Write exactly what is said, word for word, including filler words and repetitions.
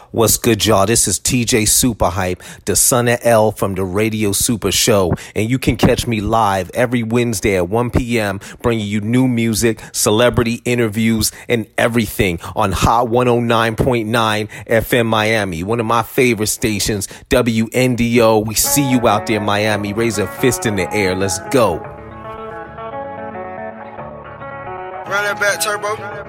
What's good, y'all? This is T J Super Hype, the son of L from the Radio Super Show, and you can catch me live every Wednesday at one p.m. bringing you new music, celebrity interviews, and everything on Hot one oh nine point nine F M Miami, one of my favorite stations, W N D O. We see you out there, Miami. Raise a fist in the air. Let's go. Run that back, Turbo.